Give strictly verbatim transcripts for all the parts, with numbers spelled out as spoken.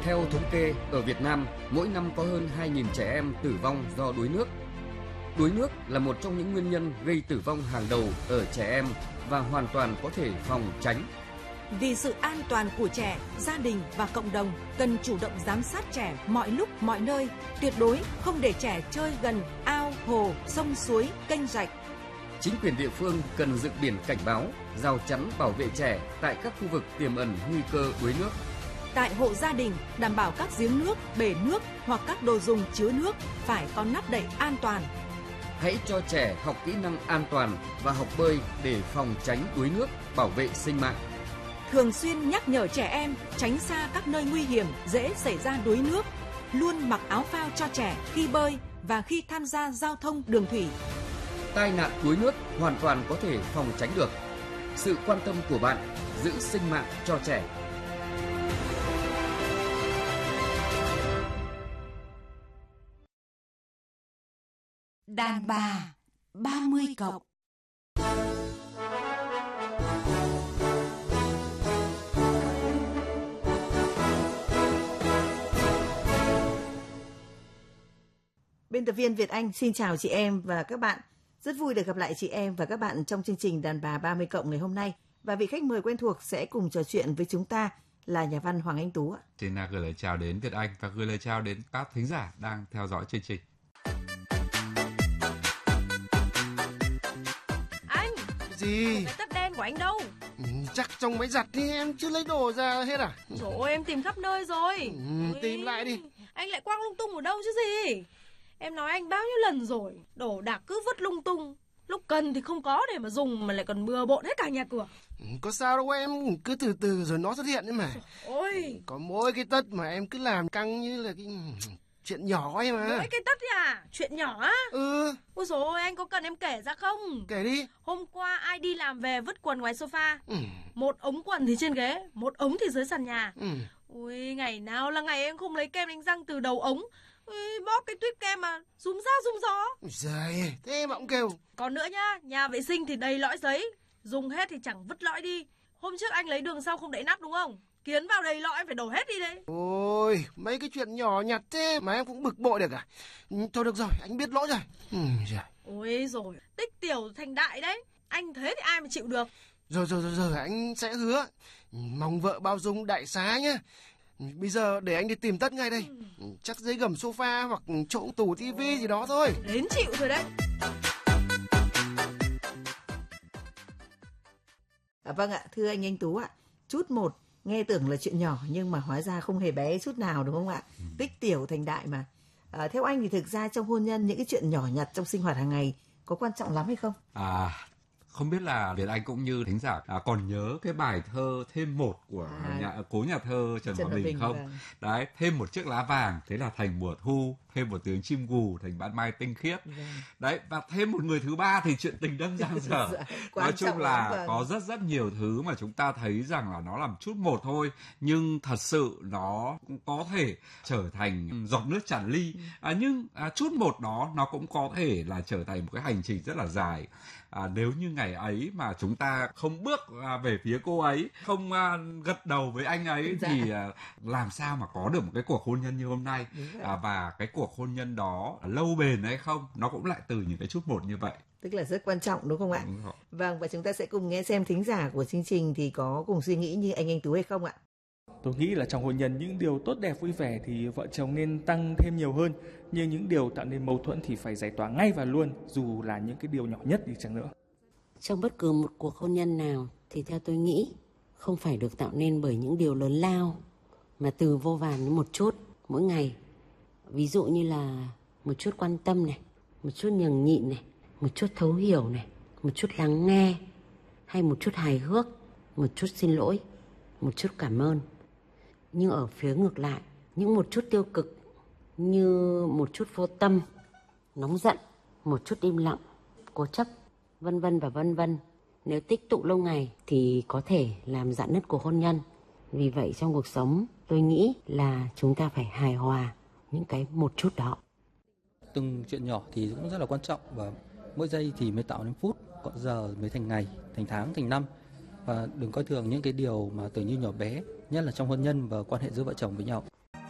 Theo thống kê, ở Việt Nam, mỗi năm có hơn hai nghìn trẻ em tử vong do đuối nước. Đuối nước là một trong những nguyên nhân gây tử vong hàng đầu ở trẻ em và hoàn toàn có thể phòng tránh. Vì sự an toàn của trẻ, gia đình và cộng đồng cần chủ động giám sát trẻ mọi lúc mọi nơi, tuyệt đối không để trẻ chơi gần ao, hồ, sông suối, kênh rạch. Chính quyền địa phương cần dựng biển cảnh báo, rào chắn bảo vệ trẻ tại các khu vực tiềm ẩn nguy cơ đuối nước. Tại hộ gia đình, đảm bảo các giếng nước, bể nước hoặc các đồ dùng chứa nước phải có nắp đậy an toàn. Hãy cho trẻ học kỹ năng an toàn và học bơi để phòng tránh đuối nước, bảo vệ sinh mạng. Thường xuyên nhắc nhở trẻ em tránh xa các nơi nguy hiểm dễ xảy ra đuối nước. Luôn mặc áo phao cho trẻ khi bơi và khi tham gia giao thông đường thủy. Tai nạn đuối nước hoàn toàn có thể phòng tránh được. Sự quan tâm của bạn giữ sinh mạng cho trẻ. Đàn bà ba mươi cộng. Biên tập viên Việt Anh xin chào chị em và các bạn. Rất vui được gặp lại chị em và các bạn trong chương trình Đàn bà ba mươi cộng ngày hôm nay. Và vị khách mời quen thuộc sẽ cùng trò chuyện với chúng ta là nhà văn Hoàng Anh Tú ạ. Xin gửi lời chào đến Việt Anh và gửi lời chào đến các thính giả đang theo dõi chương trình. Anh! Gì? Cái tất đen của anh đâu? Ừ, chắc trong máy giặt đi, em chưa lấy đồ ra hết à? Trời ơi, em tìm khắp nơi rồi. Ừ, Ôi, tìm lại đi. Anh lại quăng lung tung ở đâu chứ gì? Em nói anh bao nhiêu lần rồi, đồ đạc cứ vứt lung tung. Lúc cần thì không có để mà dùng mà lại còn bừa bộn hết cả nhà cửa. Ừ, có sao đâu em, cứ từ từ rồi nó xuất hiện đấy mà. Ôi! Có mỗi cái tất mà em cứ làm căng như là cái chuyện nhỏ ấy mà. Mỗi cái tất à? Chuyện nhỏ á? Ừ. Ôi dồi ôi, anh có cần em kể ra không? Kể đi. Hôm qua ai đi làm về vứt quần ngoài sofa. Ừ. Một ống quần thì trên ghế, một ống thì dưới sàn nhà. Ừ. Ui, ngày nào là ngày em không lấy kem đánh răng từ đầu ống. Ui, bóp cái tuyết kem mà rúm ra rúm gió. Giời, thế mà cũng kêu. Còn nữa nhá, nhà vệ sinh thì đầy lõi giấy, dùng hết thì chẳng vứt lõi đi. Hôm trước anh lấy đường sau không đậy nắp đúng không? Kiến vào đầy lõi em phải đổ hết đi đấy. Ôi, mấy cái chuyện nhỏ nhặt thế mà em cũng bực bội được à? Thôi được rồi, anh biết lỗi rồi. Ừ, giời. Ôi rồi, tích tiểu thành đại đấy. Anh thế thì ai mà chịu được. Rồi rồi rồi rồi, anh sẽ hứa. Mong vợ bao dung đại xá nhá. Bây giờ để anh đi tìm tất ngay đây. Ừ. Chắc dưới gầm sofa hoặc chỗ tủ tivi gì đó thôi. Đến chịu rồi đấy. À, vâng ạ, thưa anh Anh Tú ạ. Chút một, nghe tưởng là chuyện nhỏ nhưng mà hóa ra không hề bé chút nào đúng không ạ? Ừ. Tích tiểu thành đại mà. À, theo anh thì thực ra trong hôn nhân những cái chuyện nhỏ nhặt trong sinh hoạt hàng ngày có quan trọng lắm hay không? À... Không biết là Việt Anh cũng như thính giả à, còn nhớ cái bài thơ Thêm một của à, nhà, cố nhà thơ Trần, Trần Hòa Bình, Bình không? Vâng. Đấy, thêm một chiếc lá vàng, thế là thành mùa thu, thêm một tiếng chim gù thành ban mai tinh khiết. Vâng. Đấy, và thêm một người thứ ba thì chuyện tình đâm giang dở. Nói chung là vâng. có rất rất nhiều thứ mà chúng ta thấy rằng là nó làm chút một thôi, nhưng thật sự nó cũng có thể trở thành giọt nước tràn ly. À, nhưng à, chút một đó nó cũng có thể là trở thành một cái hành trình rất là dài. À, nếu như ngày ấy mà chúng ta không bước à, về phía cô ấy, không à, gật đầu với anh ấy dạ. thì à, làm sao mà có được một cái cuộc hôn nhân như hôm nay. À, và cái cuộc hôn nhân đó lâu bền hay không, nó cũng lại từ những cái chút một như vậy. Tức là rất quan trọng đúng không ạ? Đúng rồi. Vâng, và chúng ta sẽ cùng nghe xem thính giả của chương trình thì có cùng suy nghĩ như anh Anh Tú hay không ạ? Tôi nghĩ là trong hôn nhân những điều tốt đẹp vui vẻ thì vợ chồng nên tăng thêm nhiều hơn, nhưng những điều tạo nên mâu thuẫn thì phải giải tỏa ngay và luôn, dù là những cái điều nhỏ nhất đi chăng nữa. Trong bất cứ một cuộc hôn nhân nào thì theo tôi nghĩ không phải được tạo nên bởi những điều lớn lao, mà từ vô vàn đến một chút mỗi ngày. Ví dụ như là một chút quan tâm này, một chút nhường nhịn này, một chút thấu hiểu này, một chút lắng nghe, hay một chút hài hước, một chút xin lỗi, một chút cảm ơn. Nhưng ở phía ngược lại, những một chút tiêu cực như một chút vô tâm, nóng giận, một chút im lặng, cố chấp, vân vân và vân vân, nếu tích tụ lâu ngày thì có thể làm rạn nứt cuộc hôn nhân. Vì vậy trong cuộc sống tôi nghĩ là chúng ta phải hài hòa những cái một chút đó. Từng chuyện nhỏ thì cũng rất là quan trọng, và mỗi giây thì mới tạo nên phút, còn giờ mới thành ngày, thành tháng, thành năm. Và đừng coi thường những cái điều mà tưởng như nhỏ bé, nhất là trong hôn nhân và quan hệ giữa vợ chồng với nhau.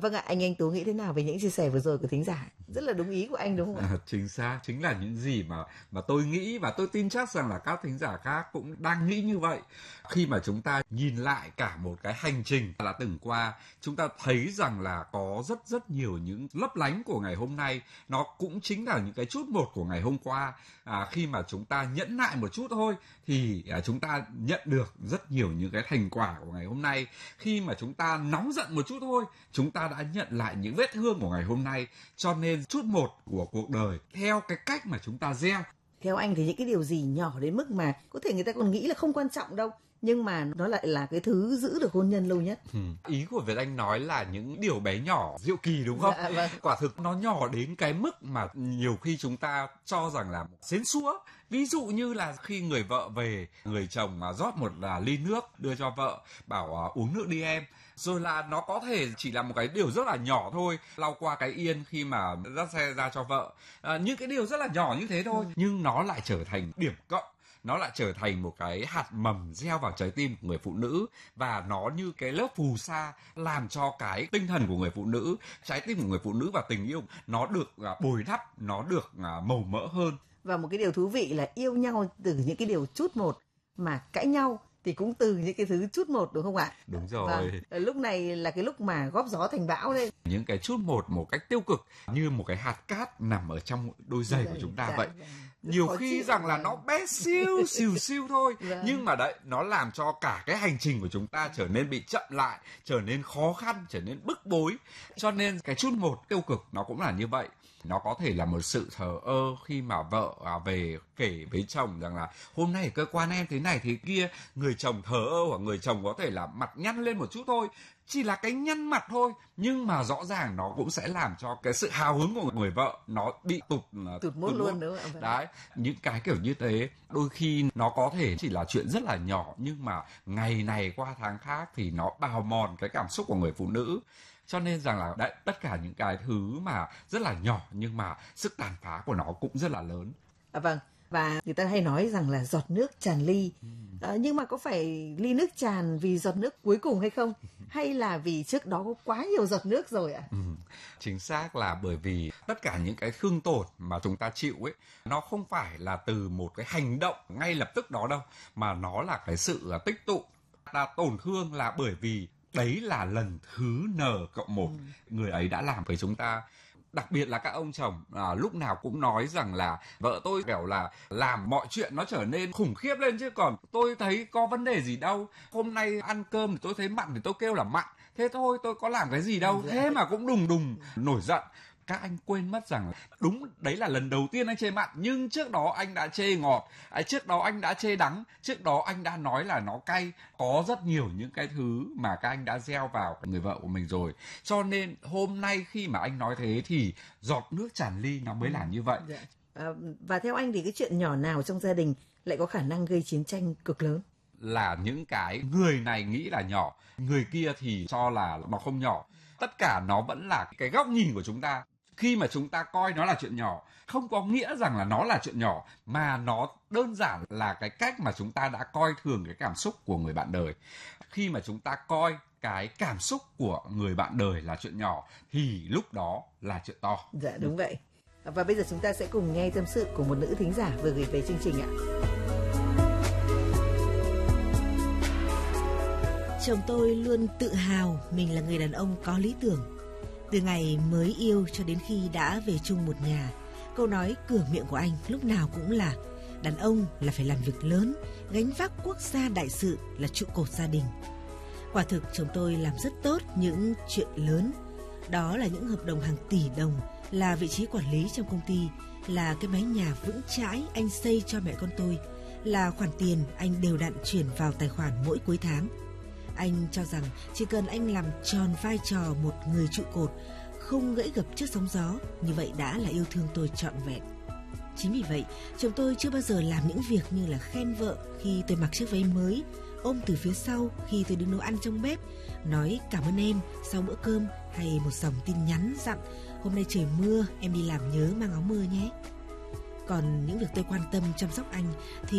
vâng ạ, anh Anh Tú nghĩ thế nào về những chia sẻ vừa rồi của thính giả? Rất là đúng ý của anh đúng không ạ? À, chính xác, chính là những gì mà mà tôi nghĩ, và tôi tin chắc rằng là các thính giả khác cũng đang nghĩ như vậy. Khi mà chúng ta nhìn lại cả một cái hành trình đã từng qua, chúng ta thấy rằng là có rất rất nhiều những lấp lánh của ngày hôm nay, nó cũng chính là những cái chút một của ngày hôm qua. À, khi mà chúng ta nhẫn nại một chút thôi thì à, chúng ta nhận được rất nhiều những cái thành quả của ngày hôm nay. Khi mà chúng ta nóng giận một chút thôi, chúng ta đã nhận lại những vết thương của ngày hôm nay. Cho nên chút một của cuộc đời theo cái cách mà chúng ta gieo. Theo anh thì những cái điều gì nhỏ đến mức mà có thể người ta còn nghĩ là không quan trọng đâu, nhưng mà nó lại là cái thứ giữ được hôn nhân lâu nhất. Ừ. Ý của Việt Anh nói là những điều bé nhỏ diệu kỳ đúng không? Dạ, vâng. Quả thực nó nhỏ đến cái mức mà nhiều khi chúng ta cho rằng là xến xúa. Ví dụ như là khi người vợ về, người chồng mà rót một là ly nước đưa cho vợ, bảo uh, uống nước đi em. Rồi là nó có thể chỉ là một cái điều rất là nhỏ thôi, lau qua cái yên khi mà dắt xe ra cho vợ. À, những cái điều rất là nhỏ như thế thôi, ừ. nhưng nó lại trở thành điểm cộng. Nó lại trở thành một cái hạt mầm gieo vào trái tim của người phụ nữ, và nó như cái lớp phù sa làm cho cái tinh thần của người phụ nữ, trái tim của người phụ nữ và tình yêu nó được bồi đắp, nó được màu mỡ hơn. Và một cái điều thú vị là yêu nhau từ những cái điều chút một, mà cãi nhau thì cũng từ những cái thứ chút một, đúng không ạ? Đúng rồi. Và lúc này là cái lúc mà góp gió thành bão đấy. Những cái chút một một cách tiêu cực như một cái hạt cát nằm ở trong đôi giày của chúng ta dạ, vậy. Dạ. Nhiều Khó khi rằng là nó bé siêu xìu xiu thôi, vâng. nhưng mà đấy, nó làm cho cả cái hành trình của chúng ta trở nên bị chậm lại, trở nên khó khăn, trở nên bức bối. Cho nên cái chút một tiêu cực nó cũng là như vậy. Nó có thể là một sự thờ ơ khi mà vợ à, về kể với chồng rằng là hôm nay ở cơ quan em thế này thế kia, người chồng thờ ơ hoặc người chồng có thể là mặt nhăn lên một chút thôi, chỉ là cái nhăn mặt thôi, nhưng mà rõ ràng nó cũng sẽ làm cho cái sự hào hứng của người vợ nó bị tụt tụt mốt luôn đúng không? Đấy, những cái kiểu như thế đôi khi nó có thể chỉ là chuyện rất là nhỏ, nhưng mà ngày này qua tháng khác thì nó bào mòn cái cảm xúc của người phụ nữ. Cho nên rằng là đấy, tất cả những cái thứ mà rất là nhỏ nhưng mà sức tàn phá của nó cũng rất là lớn. À, vâng, và người ta hay nói rằng là giọt nước tràn ly. Ừ. À, nhưng mà có phải ly nước tràn vì giọt nước cuối cùng hay không? Hay là vì trước đó có quá nhiều giọt nước rồi ạ? À? Ừ, chính xác là bởi vì tất cả những cái thương tổn mà chúng ta chịu ấy, nó không phải là từ một cái hành động ngay lập tức đó đâu, mà nó là cái sự tích tụ. Ta tổn thương là bởi vì đấy là lần thứ N cộng một ừ. người ấy đã làm với chúng ta. Đặc biệt là các ông chồng à, lúc nào cũng nói rằng là vợ tôi kiểu là làm mọi chuyện nó trở nên khủng khiếp lên, chứ còn tôi thấy có vấn đề gì đâu. Hôm nay ăn cơm thì tôi thấy mặn thì tôi kêu là mặn, thế thôi, tôi có làm cái gì đâu, thế mà cũng đùng đùng nổi giận. Các anh quên mất rằng đúng đấy là lần đầu tiên anh chê mặn, nhưng trước đó anh đã chê ngọt, trước đó anh đã chê đắng, trước đó anh đã nói là nó cay. Có rất nhiều những cái thứ mà các anh đã gieo vào người vợ của mình rồi. Cho nên hôm nay khi mà anh nói thế thì giọt nước tràn ly nó mới là như vậy. À, và theo anh thì cái chuyện nhỏ nào trong gia đình lại có khả năng gây chiến tranh cực lớn? Là những cái người này nghĩ là nhỏ, người kia thì cho là nó không nhỏ. Tất cả nó vẫn là cái góc nhìn của chúng ta. Khi mà chúng ta coi nó là chuyện nhỏ, không có nghĩa rằng là nó là chuyện nhỏ, mà nó đơn giản là cái cách mà chúng ta đã coi thường cái cảm xúc của người bạn đời. Khi mà chúng ta coi cái cảm xúc của người bạn đời là chuyện nhỏ, thì lúc đó là chuyện to. Dạ đúng vậy. Và bây giờ chúng ta sẽ cùng nghe tâm sự của một nữ thính giả vừa gửi về chương trình ạ. Chồng tôi luôn tự hào mình là người đàn ông có lý tưởng. Từ ngày mới yêu cho đến khi đã về chung một nhà, câu nói cửa miệng của anh lúc nào cũng là đàn ông là phải làm việc lớn, gánh vác quốc gia đại sự, là trụ cột gia đình. Quả thực chồng tôi làm rất tốt những chuyện lớn. Đó là những hợp đồng hàng tỷ đồng, là vị trí quản lý trong công ty, là cái mái nhà vững chãi anh xây cho mẹ con tôi, là khoản tiền anh đều đặn chuyển vào tài khoản mỗi cuối tháng. Anh cho rằng chỉ cần anh làm tròn vai trò một người trụ cột, không gãy gập trước sóng gió, như vậy đã là yêu thương tôi trọn vẹn. Chính vì vậy, chồng tôi chưa bao giờ làm những việc như là khen vợ khi tôi mặc chiếc váy mới, ôm từ phía sau khi tôi đứng nấu ăn trong bếp, nói cảm ơn em sau bữa cơm, hay một dòng tin nhắn dặn hôm nay trời mưa, em đi làm nhớ mang áo mưa nhé. Còn những việc tôi quan tâm chăm sóc anh thì